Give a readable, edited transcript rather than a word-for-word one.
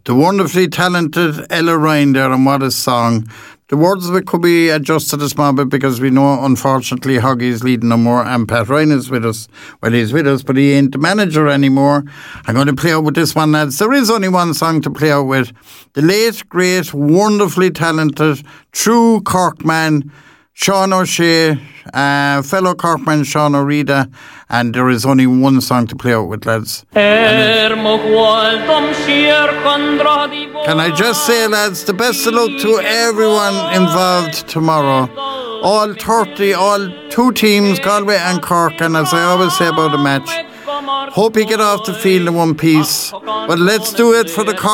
The wonderfully talented Ella Ryan there, and what a song. The words of it could be adjusted a small bit because we know, unfortunately, Hoggy's leading no more and Pat Ryan is with us. Well, he's with us, but he ain't the manager anymore. I'm going to play out with this one, lads. There is only one song to play out with. The late, great, wonderfully talented, true Cork man, Sean O'Shea, fellow Corkman Sean O'Rida, and there is only one song to play out with, lads. Can I just say, lads, the best of luck to everyone involved tomorrow. All 2 teams, Galway and Cork, and as I always say about a match, hope you get off the field in one piece. But let's do it for the Cork.